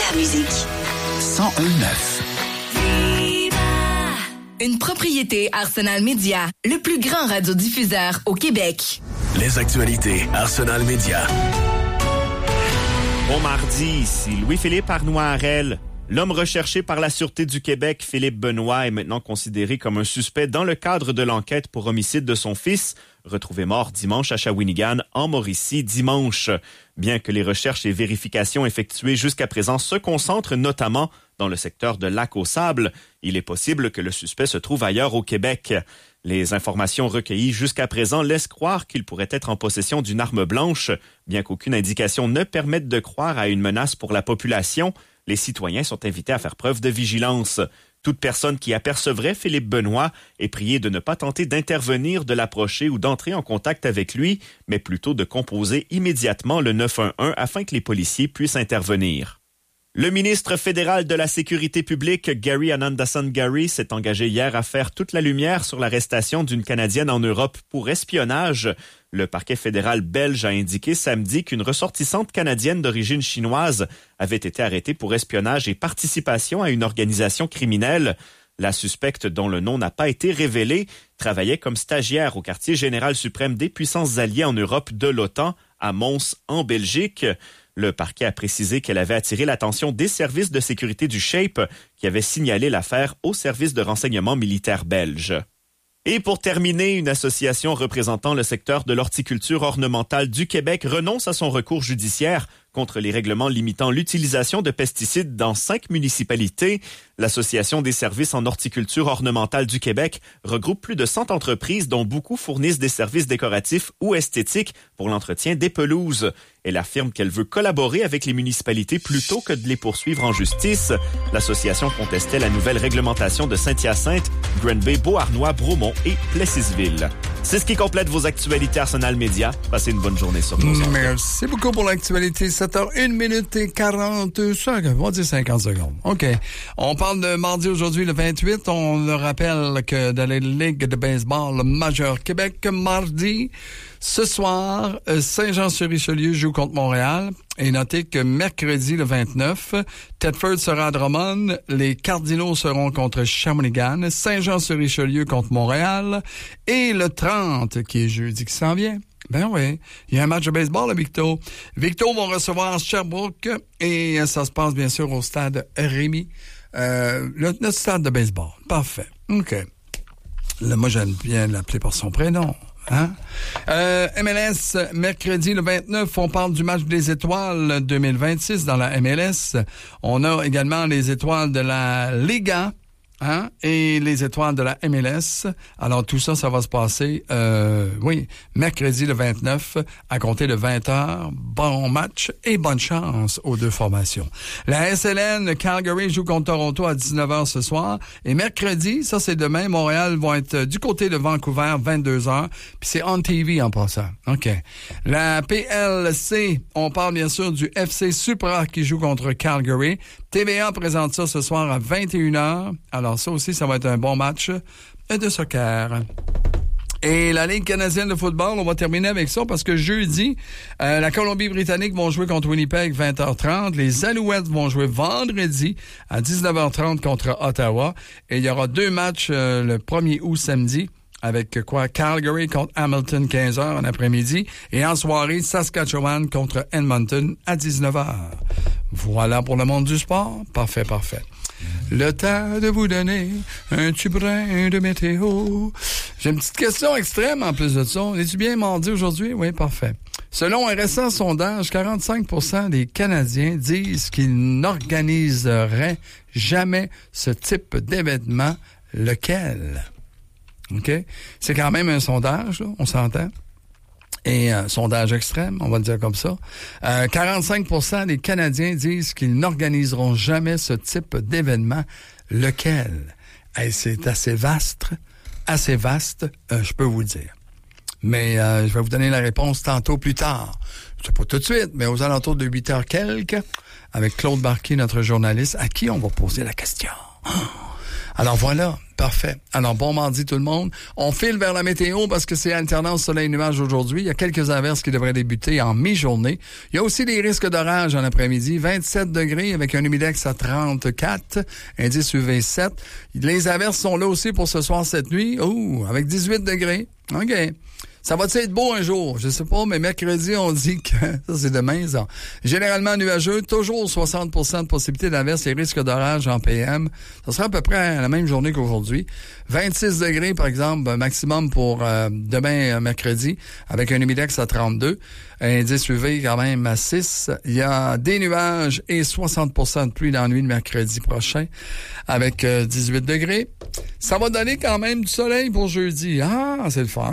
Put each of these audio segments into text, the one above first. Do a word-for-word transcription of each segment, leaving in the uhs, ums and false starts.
la musique. cent un neuf. Une propriété Arsenal Média, le plus grand radiodiffuseur au Québec. Les actualités Arsenal Média. Bon mardi, ici Louis-Philippe Arnois-Harel. L'homme recherché par la Sûreté du Québec, Philippe Benoît, est maintenant considéré comme un suspect dans le cadre de l'enquête pour homicide de son fils, retrouvé mort dimanche à Shawinigan, en Mauricie, dimanche. Bien que les recherches et vérifications effectuées jusqu'à présent se concentrent notamment dans le secteur de Lac-aux-Sables, il est possible que le suspect se trouve ailleurs au Québec. Les informations recueillies jusqu'à présent laissent croire qu'il pourrait être en possession d'une arme blanche. Bien qu'aucune indication ne permette de croire à une menace pour la population, les citoyens sont invités à faire preuve de vigilance. Toute personne qui apercevrait Philippe Benoît est priée de ne pas tenter d'intervenir, de l'approcher ou d'entrer en contact avec lui, mais plutôt de composer immédiatement le neuf un un afin que les policiers puissent intervenir. Le ministre fédéral de la Sécurité publique, Gary Anandasan-Gary, s'est engagé hier à faire toute la lumière sur l'arrestation d'une Canadienne en Europe pour espionnage. Le parquet fédéral belge a indiqué samedi qu'une ressortissante canadienne d'origine chinoise avait été arrêtée pour espionnage et participation à une organisation criminelle. La suspecte, dont le nom n'a pas été révélé, travaillait comme stagiaire au quartier général suprême des puissances alliées en Europe de l'OTAN, à Mons, en Belgique. Le parquet a précisé qu'elle avait attiré l'attention des services de sécurité du SHAPE qui avaient signalé l'affaire au service de renseignement militaire belge. Et pour terminer, une association représentant le secteur de l'horticulture ornementale du Québec renonce à son recours judiciaire contre les règlements limitant l'utilisation de pesticides dans cinq municipalités. L'Association des services en horticulture ornementale du Québec regroupe plus de cent entreprises dont beaucoup fournissent des services décoratifs ou esthétiques pour l'entretien des pelouses. Elle affirme qu'elle veut collaborer avec les municipalités plutôt que de les poursuivre en justice. L'association contestait la nouvelle réglementation de Saint-Hyacinthe, Granby, Beauharnois, Bromont et Plessisville. C'est ce qui complète vos actualités Arsenal Média. Passez une bonne journée sur nos ondes. Merci beaucoup pour l'actualité. sept heures une minute et quarante-cinq, on va dire cinquante secondes. OK. On parle de mardi aujourd'hui, le vingt-huit. On le rappelle que dans la Ligue de baseball majeure Québec, mardi, ce soir, Saint-Jean-sur-Richelieu joue contre Montréal. Et notez que mercredi, le vingt-neuf, Thetford sera à Drummond. Les Cardinaux seront contre Shawinigan. Saint-Jean-sur-Richelieu contre Montréal. Et le trente, qui est jeudi qui s'en vient. Ben oui, il y a un match de baseball à Victo. Victo vont recevoir Sherbrooke. Et ça se passe bien sûr au stade Rémy. Euh, le, notre stade de baseball. Parfait. OK. Là, moi, j'aime bien l'appeler par son prénom. Hein? Euh, M L S, mercredi le vingt-neuf, on parle du match des étoiles deux mille vingt-six dans la M L S. On a également les étoiles de la Liga, hein? Et les étoiles de la M L S. Alors tout ça, ça va se passer, euh, oui, mercredi le vingt-neuf, à compter de vingt heures. Bon match et bonne chance aux deux formations. La S L N, Calgary joue contre Toronto à dix-neuf heures ce soir. Et mercredi, ça c'est demain, Montréal vont être du côté de Vancouver, vingt-deux heures. Puis c'est on T V en passant. OK. La P L C, on parle bien sûr du F C Supra qui joue contre Calgary. T V A présente ça ce soir à vingt et une heures. Alors ça aussi, ça va être un bon match de soccer. Et la Ligue canadienne de football, on va terminer avec ça parce que jeudi, euh, la Colombie-Britannique vont jouer contre Winnipeg vingt heures trente. Les Alouettes vont jouer vendredi à dix-neuf heures trente contre Ottawa. Et il y aura deux matchs euh, le premier août samedi. Avec quoi? Calgary contre Hamilton, quinze heures en après-midi. Et en soirée, Saskatchewan contre Edmonton à dix-neuf heures. Voilà pour le monde du sport. Parfait, parfait. Le temps de vous donner un petit brin de météo. J'ai une petite question extrême en plus de ça. Es-tu bien mardi aujourd'hui? Oui, parfait. Selon un récent sondage, quarante-cinq pour cent des Canadiens disent qu'ils n'organiseraient jamais ce type d'événement. Lequel? OK? C'est quand même un sondage, là, on s'entend. Et un sondage extrême, on va le dire comme ça. Euh, quarante-cinq pour cent des Canadiens disent qu'ils n'organiseront jamais ce type d'événement. Lequel? Hey, c'est assez vaste, assez vaste, euh, je peux vous le dire. Mais euh, je vais vous donner la réponse tantôt plus tard. Je sais pas tout de suite, mais aux alentours de huit heures quelques, avec Claude Barquier, notre journaliste, à qui on va poser la question. Oh! Alors voilà, parfait. Alors bon mardi tout le monde. On file vers la météo parce que c'est alternance soleil-nuage aujourd'hui. Il y a quelques averses qui devraient débuter en mi-journée. Il y a aussi des risques d'orage en après-midi. vingt-sept degrés avec un humidex à trente-quatre, indice U V sept. Les averses sont là aussi pour ce soir, cette nuit. Ouh, avec dix-huit degrés. OK. Ça va-t-il être beau un jour? Je sais pas, mais mercredi, on dit que... Ça, c'est demain, ça. Généralement nuageux, toujours soixante pour cent de possibilité d'averse et risque d'orage en P M. Ça sera à peu près la même journée qu'aujourd'hui. vingt-six degrés, par exemple, maximum pour euh, demain, euh, mercredi, avec un humidex à trente-deux. Indice U V quand même à six. Il y a des nuages et soixante pour cent de pluie dans la nuit de mercredi prochain, avec euh, dix-huit degrés. Ça va donner quand même du soleil pour jeudi. Ah, c'est le fun.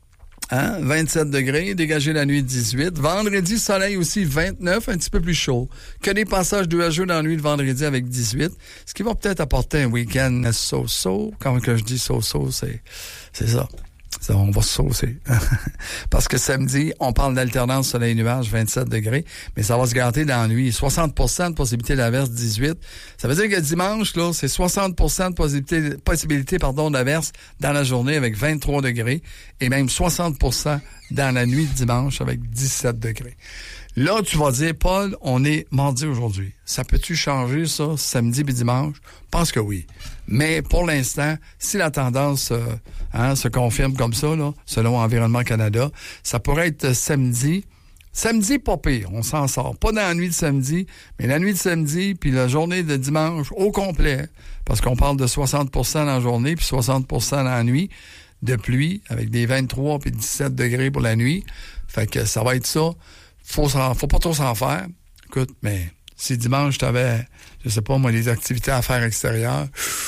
Hein? vingt-sept degrés, dégagé la nuit dix-huit. Vendredi, soleil aussi vingt-neuf, un petit peu plus chaud. Que des passages nuageux dans la nuit de vendredi avec dix-huit. Ce qui va peut-être apporter un week-end so-so. Quand que je dis so-so, c'est, c'est ça. Ça, on va se saucer. Parce que samedi, on parle d'alternance soleil-nuage, vingt-sept degrés, mais ça va se gâter dans la nuit. soixante pour cent de possibilité d'averse, dix-huit. Ça veut dire que dimanche, là, c'est soixante pour cent de possibilité, possibilité, pardon, d'averse dans la journée avec vingt-trois degrés et même soixante pour cent dans la nuit de dimanche avec dix-sept degrés. Là, tu vas dire, Paul, on est mardi aujourd'hui. Ça peut-tu changer, ça, samedi et dimanche? Je pense que oui. Mais pour l'instant, si la tendance euh, hein, se confirme comme ça, là, selon Environnement Canada, ça pourrait être samedi. Samedi, pas pire, on s'en sort. Pas dans la nuit de samedi, mais la nuit de samedi, puis la journée de dimanche au complet, parce qu'on parle de soixante pour cent dans la journée, puis soixante pour cent dans la nuit, de pluie, avec des vingt-trois puis dix-sept degrés pour la nuit. Fait que ça va être ça. Faut, faut pas trop s'en faire. Écoute, mais si dimanche, t'avais, je sais pas, moi, des activités à faire extérieures,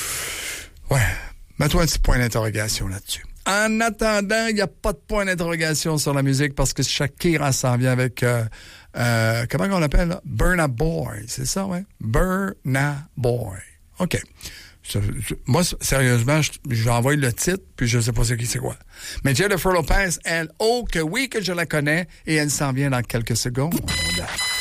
ouais, mets-toi un petit point d'interrogation là-dessus. En attendant, il n'y a pas de point d'interrogation sur la musique parce que Shakira s'en vient avec, euh, euh, comment on l'appelle, là? Burna Boy, c'est ça, ouais? Burna Boy. OK. Je, je, moi, sérieusement, je, je vais envoyer le titre, puis je sais pas c'est qui c'est quoi. Mais Jennifer Lopez, elle, oh que oui que je la connais, et elle s'en vient dans quelques secondes.